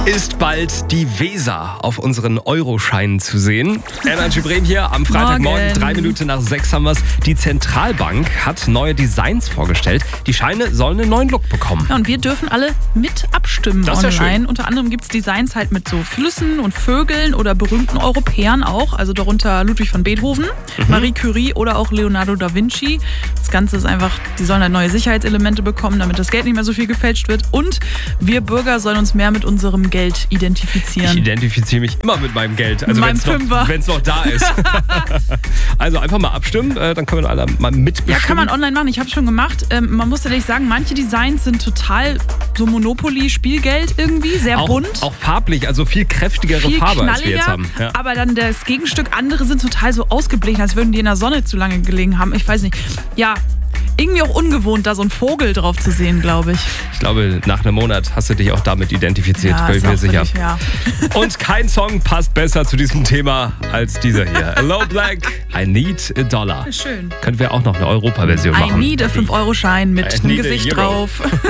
Ist bald die Weser auf unseren Euroscheinen zu sehen. Energy Bremen hier am Freitagmorgen, 3 Minuten nach 6 haben wir es. Die Zentralbank hat neue Designs vorgestellt. Die Scheine sollen einen neuen Look bekommen. Ja, und wir dürfen alle mit abstimmen das ist online. Ja schön. Unter anderem gibt es Designs halt mit so Flüssen und Vögeln oder berühmten Europäern auch. Also darunter Ludwig van Beethoven, Marie Curie oder auch Leonardo da Vinci. Das Ganze ist einfach, die sollen halt neue Sicherheitselemente bekommen, damit das Geld nicht mehr so viel gefälscht wird. Und wir Bürger sollen uns mehr mit unserem Geld identifizieren. Ich identifiziere mich immer mit meinem Geld. Also wenn es noch da ist. Also einfach mal abstimmen, dann können wir alle mal mitbestimmen. Ja, kann man online machen. Ich habe es schon gemacht. Man muss tatsächlich sagen, manche Designs sind total so Monopoly-Spielgeld irgendwie, sehr bunt. Auch farblich, also viel kräftigere Farbe, als wir jetzt haben. Ja. Aber dann das Gegenstück, andere sind total so ausgeblichen, als würden die in der Sonne zu lange gelegen haben. Ich weiß nicht. Ja, irgendwie auch ungewohnt, da so ein Vogel drauf zu sehen, glaube ich. Ich glaube, nach einem Monat hast du dich auch damit identifiziert, bin ich mir sicher. Wirklich, ja. Und kein Song passt besser zu diesem Thema als dieser hier. Hello Black, I Need a Dollar. Schön. Können wir auch noch eine Europa-Version machen. I need a 5-Euro-Schein mit einem Gesicht drauf.